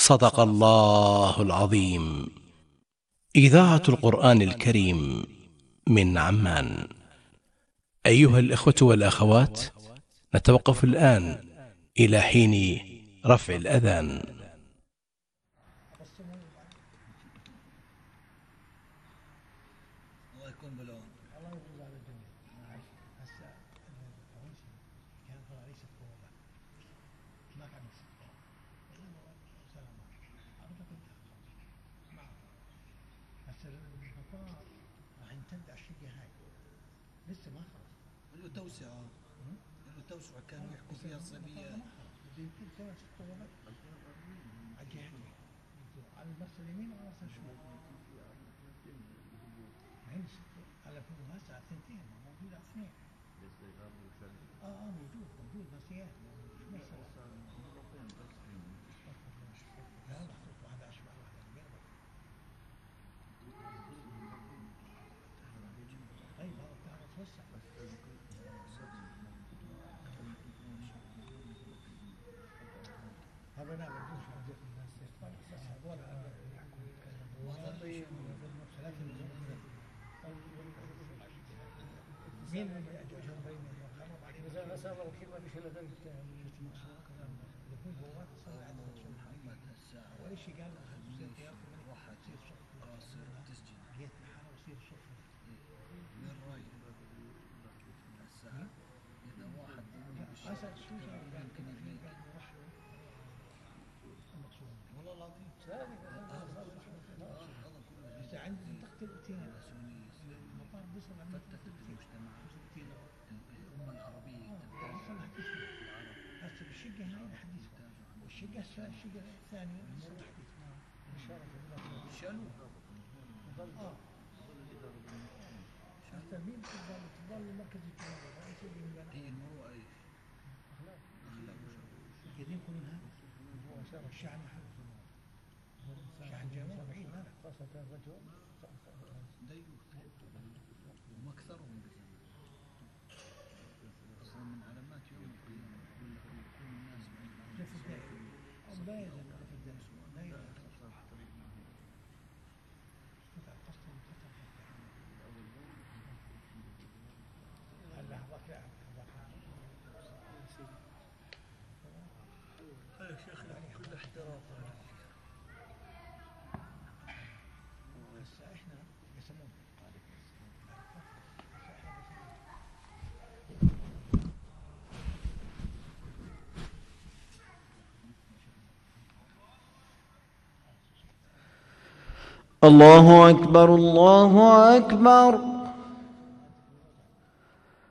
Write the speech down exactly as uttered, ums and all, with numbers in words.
صدق الله العظيم. إذاعة القرآن الكريم من عمان. أيها الإخوة والأخوات، نتوقف الآن إلى حين رفع الأذان. لسه ما خلص له توسعة له توسعة كانوا يحكوا فيها الصينيات يمكن سنة ستة ولا عجيب على المرسى اليمين وعلى المرسى الشمال هين على فوق هسه ثنتين موجود على اثنين اه اه موجود موجود بس اياه لا محطوط واحدة أشبه واحدة بينهم. طيب هذا بتاع توسع هذا لا بدوش عندك الناس هذول وظيفين ثلاثة مين اللي أجوجهم بين الخمر بعدين إذا أصاب الكلمة مش إلا ذلك يكون هو صلى على محمد الساعة أول شيء قال يصير ياخذ من واحد يصير صف يصير تسجيل جيت محل ويصير صف من رأي الساعة إذا واحد أسأل شو يمكن يبين والله العظيم ثاني هسه عندي منطقة التين المطار بيصل عند منطقة المجتمع الأمة العربية هسه بالشقة هاي حديث والشقة الشقة الثانية مرة حديث شالوها اه حتى مين تفضل تفضل المركز الجمهوري رئيس الجمهورية هي المروءة ايش؟ اخلاق اخلاق قاعدين يقولون هذا هو الشعب محل شعب جميل بعيد مالك خاصة الرجل ديوث وما اكثرهم بزمان اصلا من علامات يوم القيامة يقول لك يكون الناس في الدائرة او لا يزال في الدائرة لا يزال يا شيخ كل احترام هسه احنا يسمون الله أكبر الله أكبر.